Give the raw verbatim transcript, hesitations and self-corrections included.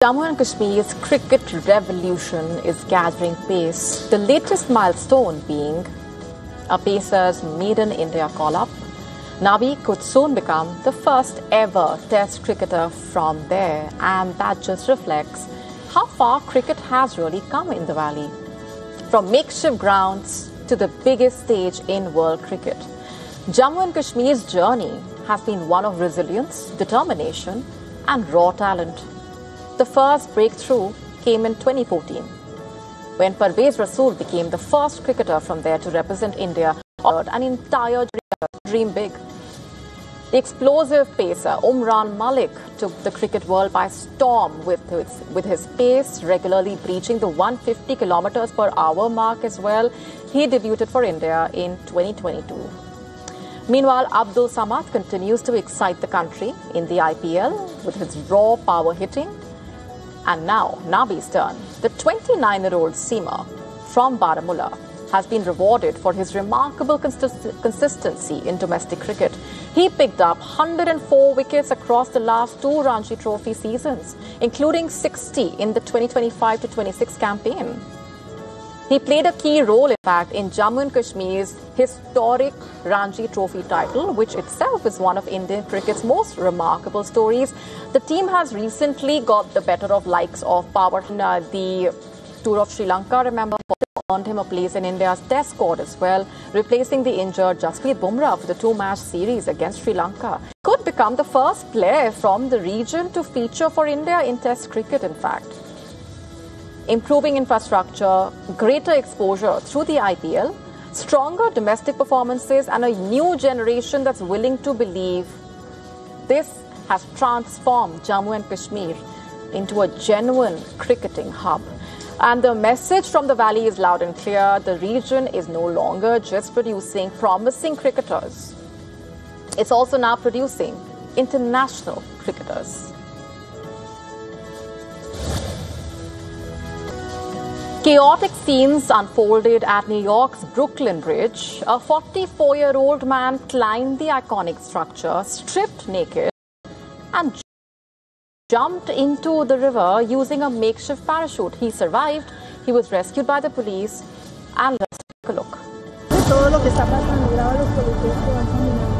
Jammu and Kashmir's cricket revolution is gathering pace, the latest milestone being a pacer's maiden India call-up. Nabi could soon become the first ever Test cricketer from there, and that just reflects how far cricket has really come in the valley. From makeshift grounds to the biggest stage in world cricket, Jammu and Kashmir's journey has been one of resilience, determination and raw talent. The first breakthrough came in twenty fourteen, when Parvez Rasool became the first cricketer from there to represent India, an entire dream big. The explosive pacer Umran Malik took the cricket world by storm with his, with his pace regularly breaching the one hundred fifty kilometers per hour mark as well. He debuted for India in twenty twenty-two. Meanwhile, Abdul Samad continues to excite the country in the I P L with his raw power hitting. And now, Nabi's turn. The twenty-nine-year-old seamer from Baramulla has been rewarded for his remarkable consist consistency in domestic cricket. He picked up one hundred four wickets across the last two Ranji Trophy seasons, including sixty in the twenty twenty-five to twenty-six campaign. He played a key role, in fact, in Jammu and Kashmir's historic Ranji Trophy title, which itself is one of Indian cricket's most remarkable stories. The team has recently got the better of likes of Power. Uh, the Tour of Sri Lanka, remember, earned him a place in India's Test squad as well, replacing the injured Jasprit Bumrah for the two-match series against Sri Lanka. Could become the first player from the region to feature for India in Test cricket, in fact. Improving infrastructure, greater exposure through the I P L, stronger domestic performances and a new generation that's willing to believe. This has transformed Jammu and Kashmir into a genuine cricketing hub. And the message from the valley is loud and clear. The region is no longer just producing promising cricketers. It's also now producing international cricketers. Chaotic scenes unfolded at New York's Brooklyn Bridge. A forty-four-year-old man climbed the iconic structure, stripped naked, and jumped into the river using a makeshift parachute. He survived. He was rescued by the police. And let's take a look.